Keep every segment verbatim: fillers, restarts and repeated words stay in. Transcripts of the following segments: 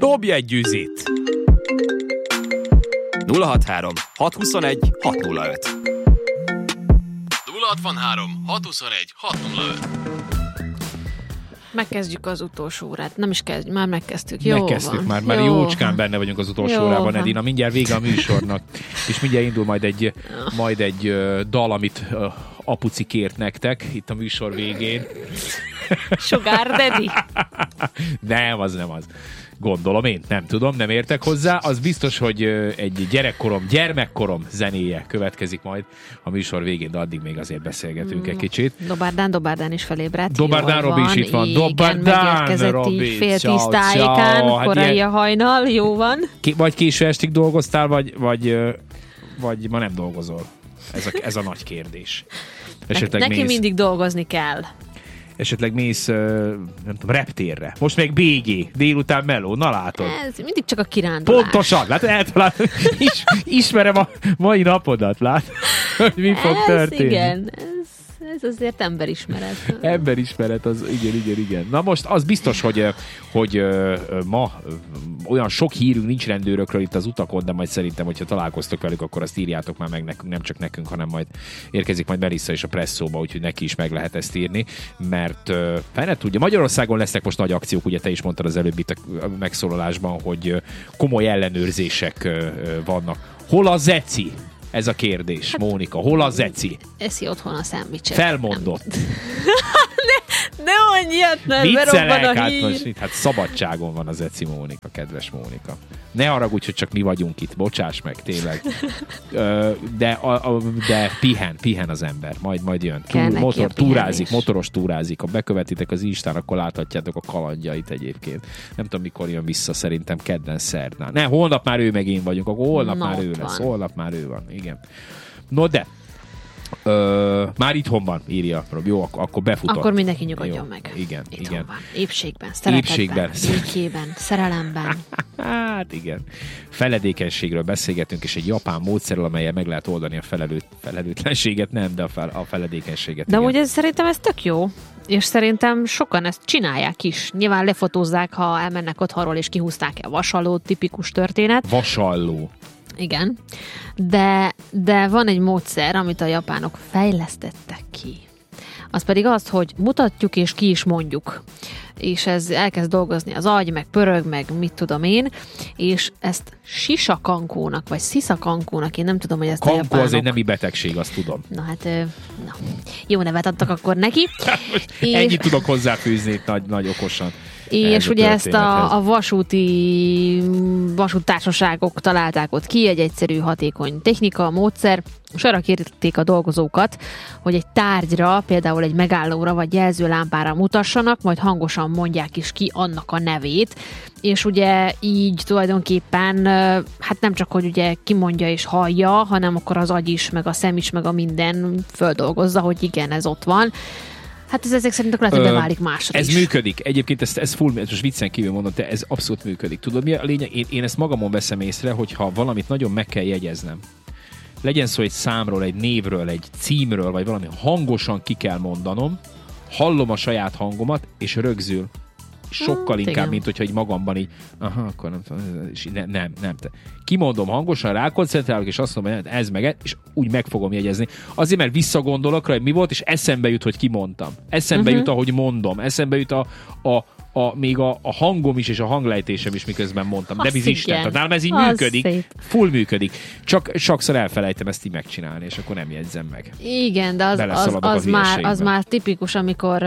Dobj egy gyűzit! nulla hatvanhárom hatszázhuszonegy hatszázöt nulla hatvanhárom hatszázhuszonegy hatszázöt Megkezdjük az utolsó órát. Nem is kezdjük, már megkezdtük. Jó Megkezdtük van. már, már jó jócskán van. benne vagyunk az utolsó Jó órában, van. Edina. Mindjárt vége a műsornak, és mindjárt indul majd egy, majd egy uh, dal, amit uh, apuci kért nektek itt a műsor végén. Sugar Daddy. Nem, az nem az. Gondolom én, nem tudom, nem értek hozzá. Az biztos, hogy egy gyerekkorom, gyermekkorom zenéje következik majd a műsor végén, de addig még azért beszélgetünk mm. egy kicsit. Dobárdán, Dobárdán is felébredt. Dobárdán Robi is itt van. Igen, Dobárdán Robi. Fél tíz tájékán, hát korai ilyen... a hajnal, jó van. Ki, vagy késő estig dolgoztál, vagy, vagy, vagy ma nem dolgozol? Ez a, ez a nagy kérdés. Esetleg Neki mész... mindig dolgozni kell. Esetleg mész, nem tudom, reptérre. Most még bé gé, délután meló, na látod. Ez mindig csak a kirándulás. Pontosan, látod, eltalálod, is, ismerem a mai napodat, látod, hogy mi fog ez történni. Igen, ez, ez azért emberismeret. Emberismeret, az igen, igen, igen. Na most az biztos, hogy, hogy ma olyan sok hírünk nincs rendőrökről itt az utakon, de majd szerintem, hogyha találkoztok velük, akkor azt írjátok már meg nekünk, nem csak nekünk, hanem majd érkezik majd Melissa és a Presszóba, úgyhogy neki is meg lehet ezt írni, mert fene tudja, Magyarországon lesznek most nagy akciók, ugye te is mondtad az előbb itt a megszólalásban, hogy komoly ellenőrzések vannak. Hol a zeci? Ez a kérdés, hát, Mónika. Hol a zeci? Eszi otthon a szendvicset. Felmondott. ne, ne mondjad, mert berobban a hír. Most, hát szabadságon van az zeci, Mónika, kedves Mónika. Ne haragudj, hogy csak mi vagyunk itt, bocsáss meg, tényleg. De, a, a, de pihen, pihen az ember, majd, majd jön. Túl, motor, túrázik, motoros túrázik. Ha bekövetitek az Instán, akkor láthatjátok a kalandjait egyébként. Nem tudom, mikor jön vissza, szerintem kedden, szerdán. Ne, holnap már ő meg én vagyunk, akkor holnap no, már ő lesz. Van. Holnap már ő van, igen. No de, Ö, már itthon van, írja Rob. Jó, akkor, akkor befutott. Akkor mindenki nyugodjon jó, meg. Igen, itthon igen. Van. Épségben, szeretetben, békében, szerelemben. Hát igen. Feledékenységről beszélgetünk, és egy japán módszerrel, amellyel meg lehet oldani a felelőt, felelőtlenséget, nem, de a, fel, a feledékenységet. De igen. ugye szerintem ez tök jó, és szerintem sokan ezt csinálják is. Nyilván lefotózzák, ha elmennek otthonról, és kihúzták a vasallót, tipikus történet. Vasalló. Igen, de, de van egy módszer, amit a japánok fejlesztettek ki. Az pedig az, hogy mutatjuk és ki is mondjuk. És ez elkezd dolgozni az agy, meg pörög, meg mit tudom én, és ezt sisakankónak, vagy sziszakankónak, én nem tudom, hogy ezt Kankó a japánok... az egy nemi betegség, azt tudom. Na hát, na, jó nevet adtak akkor neki. és... Ennyit tudok hozzáfűzni, nagy, nagy okosan. És ugye ezt a, a vasúti vasúttársaságok találták ott ki, egy egyszerű, hatékony technika, módszer, és arra kérték a dolgozókat, hogy egy tárgyra, például egy megállóra vagy jelzőlámpára mutassanak, majd hangosan mondják is ki annak a nevét, és ugye így tulajdonképpen, hát nem csak, hogy ugye kimondja és hallja, hanem akkor az agy is, meg a szem is, meg a minden földolgozza, hogy igen, ez ott van. Hát ez ezek szerint akkor lehet, hogy beválik másra Ez is. működik. Egyébként ez, ez full, most viccen kívül mondom, de ez abszolút működik. Tudod, mi a lényeg? Én, én ezt magamon veszem észre, hogyha valamit nagyon meg kell jegyeznem. Legyen szó egy számról, egy névről, egy címről, vagy valami hangosan ki kell mondanom, hallom a saját hangomat, és rögzül. Sokkal hát, inkább, igen. mint hogyha így magamban így, aha, akkor nem tudom, nem, nem, nem. Kimondom hangosan, rákoncentrálok, és azt mondom, hogy ez meg ez, és úgy meg fogom jegyezni. Azért, mert visszagondolok rá, hogy mi volt, és eszembe jut, hogy kimondtam. Eszembe uh-huh. jut, ahogy mondom. Eszembe jut a, a, a még a, a hangom is, és a hanglejtésem is, miközben mondtam. De biz Isten, tehát nálam ez így az működik. Szép. Full működik. Csak sokszor elfelejtem ezt így megcsinálni, és akkor nem jegyzem meg. Igen, de az, az, az, már, az már tipikus, amikor,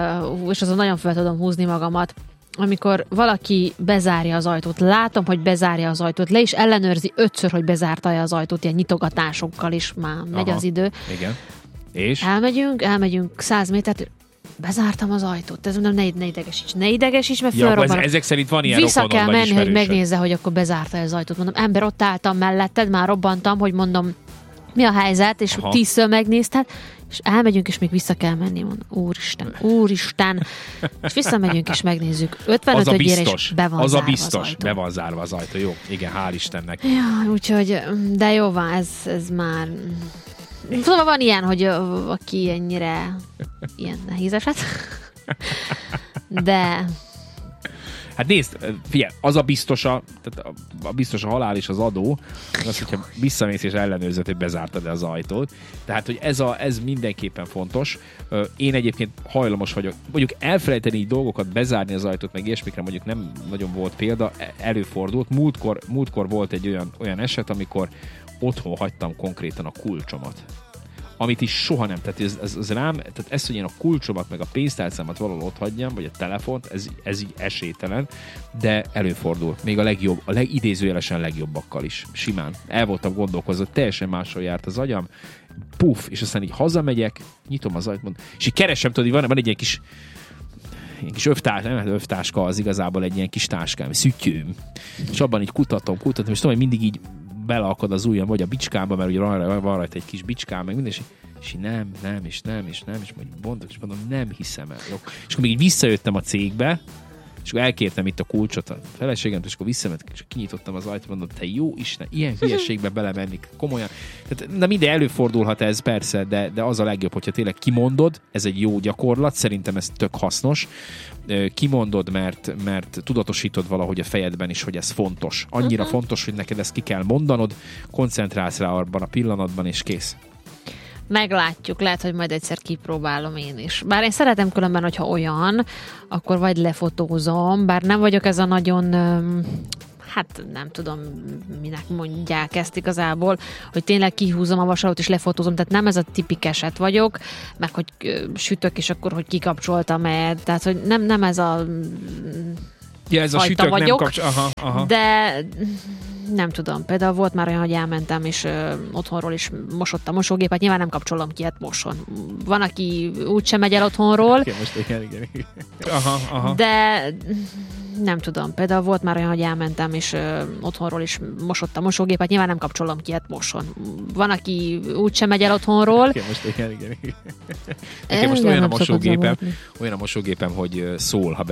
és azon nagyon fel tudom húzni magamat, amikor valaki bezárja az ajtót, látom, hogy bezárja az ajtót, le is ellenőrzi ötször, hogy bezárta az ajtót, ilyen nyitogatásokkal is már megy Aha, az idő. Igen. És? Elmegyünk, elmegyünk száz métert, bezártam az ajtót. Ez mondom, ne, ne idegesíts, ne idegesíts, mert ja, fölrobban. Ezek szerint van ilyen Vissza rokonod, kell menni, vagy hogy megnézze, hogy akkor bezárta az ajtót. Mondom, ember, ott álltam melletted, már robbantam, hogy mondom, mi a helyzet, és Aha. tízször megnézted, és elmegyünk, és még vissza kell menni. Mondom, úristen, úristen. És visszamegyünk, és megnézzük. ötvenötödjére is be van az zárva a biztos, az ajtó. be van zárva az ajtó. Jó, igen, hál' Istennek. Ja, úgyhogy, de jó van, ez, ez már... Szóval van ilyen, hogy aki ennyire ilyen nehéz eset. De... Hát nézd, figyelj, az a biztos a, tehát a biztos a halál és az adó, az, hogyha visszamész és ellenőrzött, hogy bezártad az ajtót. Tehát, hogy ez, a, ez mindenképpen fontos. Én egyébként hajlamos vagyok, mondjuk elfelejteni így dolgokat, bezárni az ajtót, meg ilyesmikre mondjuk nem nagyon volt példa, előfordult. Múltkor, múltkor volt egy olyan, olyan eset, amikor otthon hagytam konkrétan a kulcsomat. Amit is soha nem, tehát ez, ez, ez rám, tehát ez, hogy én a kulcsomat meg a pénztárcámat valahol ott hagyjam, vagy a telefont, ez, ez így esélytelen, de előfordul. Még a legjobb, a legidézőjelesen legjobbakkal is. Simán. El voltam gondolkozva, teljesen máshol járt az agyam, puff, és aztán így hazamegyek, nyitom az ajtót, és így keresem, tudod, van, van egy ilyen kis egy kis övtás, nem övtáska, az igazából egy ilyen kis táskám, szütyőm. És abban így kutatom, kutatom, és tudom, hogy mindig így beleakad az ujjam, vagy a bicskámba, mert ugye van, van rajta egy kis bicskám, meg minden, és, és nem, nem, és nem, és nem, és majd mondok, és mondom, nem hiszem el. Jó. És akkor még így visszajöttem a cégbe, és akkor elkértem itt a kulcsot a feleségem, és akkor visszament, és kinyitottam az ajtót, mondom, te jó Isten, ilyen hülyeségbe belemenni, komolyan. Tehát, de minden előfordulhat ez, persze, de, de az a legjobb, hogyha tényleg kimondod, ez egy jó gyakorlat, szerintem ez tök hasznos, kimondod, mert, mert tudatosítod valahogy a fejedben is, hogy ez fontos. Annyira uh-huh. fontos, hogy neked ezt ki kell mondanod, koncentrálsz rá abban a pillanatban, és kész. Meglátjuk, lehet, hogy majd egyszer kipróbálom én is. Bár én szeretem különben, hogyha olyan, akkor vagy lefotózom, bár nem vagyok ez a nagyon, hát nem tudom, minek mondják ezt igazából, hogy tényleg kihúzom a vasalót és lefotózom, tehát nem ez a tipik eset vagyok, meg hogy sütök, és akkor, hogy kikapcsoltam-e, tehát hogy nem, nem ez a ja, ez a sütök vagyok, nem kapcsol... aha, aha. De nem tudom, például volt már olyan, hogy elmentem, és ö, otthonról is mosott a mosógépet, nyilván nem kapcsolom ki, hát moson. Van, aki úgysem megy el otthonról, okay, most igen, igen, igen. Aha, aha. De nem tudom, például volt már olyan, hogy elmentem, és ö, otthonról is mosott a mosógépet, nyilván nem kapcsolom ki, hát moson. Van, aki úgysem megy el otthonról. Okay, most igen, igen, igen. Nekem most olyan a mosógépem, olyan a mosógépem, hogy szól, ha